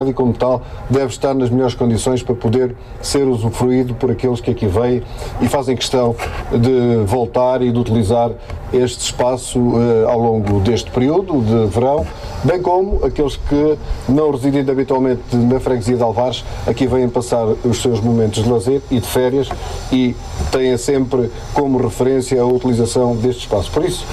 e como tal deve estar nas melhores condições para poder ser usufruído por aqueles que aqui vêm e fazem questão de voltar e de utilizar este espaço ao longo deste período de verão, bem como aqueles que não residem habitualmente na freguesia de Alvares, aqui vêm passar os seus momentos de lazer e de férias e têm sempre como referência a utilização deste espaço. Por isso,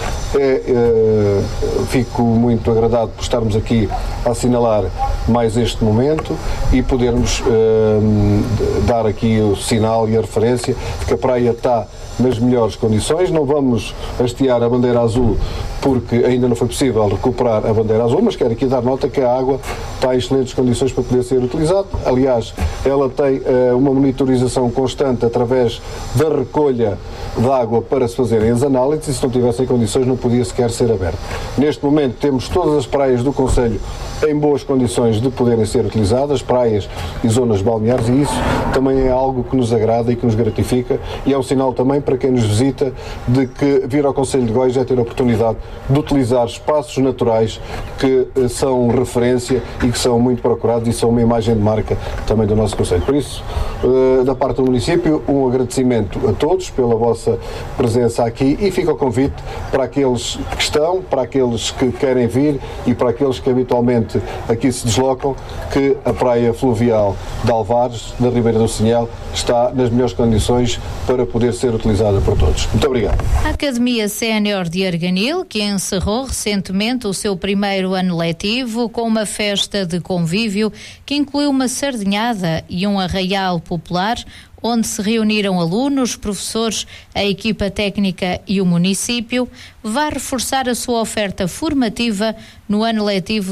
fico muito agradado por estarmos aqui a assinalar mais este momento e podermos dar aqui o sinal e a referência de que a praia está nas melhores condições. Não vamos hastear a bandeira azul porque ainda não foi possível recuperar a bandeira azul, mas quero aqui dar nota que a água está em excelentes condições para poder ser utilizada. Aliás, ela tem uma monitorização constante através da recolha de água para se fazerem as análises e se não tivessem condições não podia sequer ser aberta. Neste momento temos todas as praias do concelho em boas condições de poderem ser utilizadas, praias e zonas balneares, e isso também é algo que nos agrada e que nos gratifica e é um sinal também para quem nos visita de que vir ao concelho de Góis é ter a oportunidade de utilizar espaços naturais que são referência e que são muito procurados e são uma imagem de marca também do nosso concelho. Por isso, da parte do município, um agradecimento a todos pela vossa presença aqui e fica o convite para aqueles que estão, para aqueles que querem vir e para aqueles que habitualmente aqui se deslocam, que a praia fluvial de Alvares, da Ribeira do Sinhel, está nas melhores condições para poder ser utilizada por todos. Muito obrigado. A Academia Sénior de Arganil, que encerrou recentemente o seu primeiro ano letivo com uma festa de convívio que incluiu uma sardinhada e um arraial popular, onde se reuniram alunos, professores, a equipa técnica e o município, vai reforçar a sua oferta formativa no ano letivo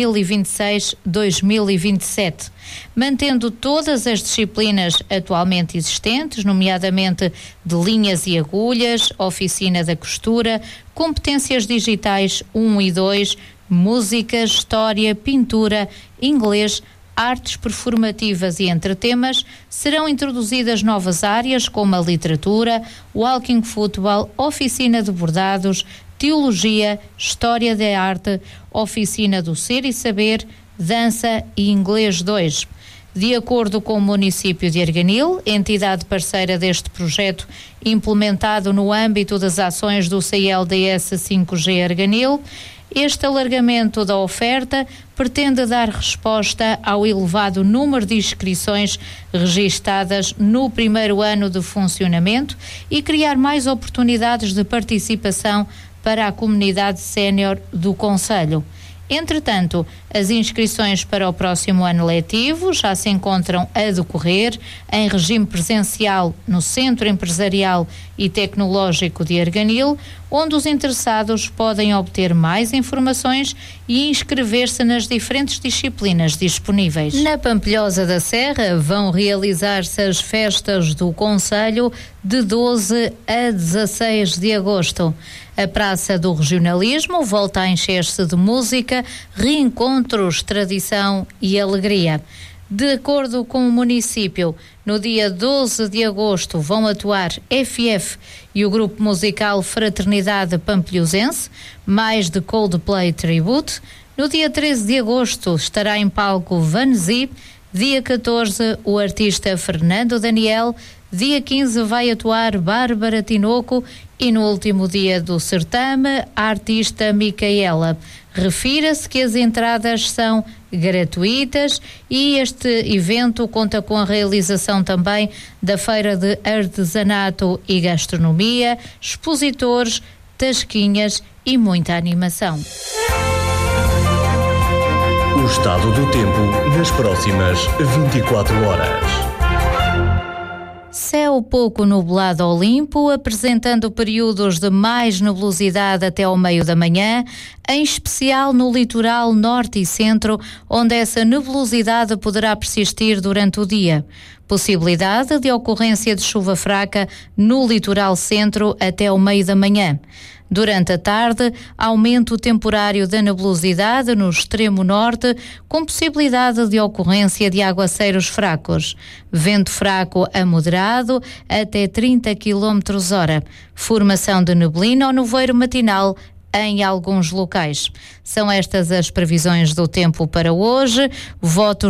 2026-2027, mantendo todas as disciplinas atualmente existentes, nomeadamente de linhas e agulhas, oficina da costura, competências digitais 1 e 2, música, história, pintura, inglês, artes performativas e entre temas. Serão introduzidas novas áreas como a literatura, walking futebol, oficina de bordados, teologia, história da arte, oficina do ser e saber, dança e inglês 2. De acordo com o município de Arganil, entidade parceira deste projeto implementado no âmbito das ações do CLDS 5G Arganil, este alargamento da oferta pretende dar resposta ao elevado número de inscrições registadas no primeiro ano de funcionamento e criar mais oportunidades de participação para a comunidade sénior do concelho. Entretanto, as inscrições para o próximo ano letivo já se encontram a decorrer em regime presencial no Centro Empresarial e Tecnológico de Arganil, onde os interessados podem obter mais informações e inscrever-se nas diferentes disciplinas disponíveis. Na Pampilhosa da Serra vão realizar-se as festas do concelho de 12 a 16 de agosto. A Praça do Regionalismo volta a encher-se de música, reencontros, tradição e alegria. De acordo com o município, no dia 12 de agosto vão atuar FF e o grupo musical Fraternidade Pampilhosense, mais de Coldplay Tribute. No dia 13 de agosto estará em palco Vanzi. Dia 14, o artista Fernando Daniel. Dia 15 vai atuar Bárbara Tinoco e no último dia do certame, a artista Micaela. Refira-se que as entradas são gratuitas e este evento conta com a realização também da Feira de Artesanato e Gastronomia, expositores, tasquinhas e muita animação. O estado do tempo nas próximas 24 horas. Céu pouco nublado ou limpo, apresentando períodos de mais nebulosidade até ao meio da manhã, em especial no litoral norte e centro, onde essa nebulosidade poderá persistir durante o dia. Possibilidade de ocorrência de chuva fraca no litoral centro até ao meio da manhã. Durante a tarde, aumento temporário da nebulosidade no extremo norte, com possibilidade de ocorrência de aguaceiros fracos. Vento fraco a moderado, até 30 km/h. Formação de neblina ou nevoeiro matinal em alguns locais. São estas as previsões do tempo para hoje. Votos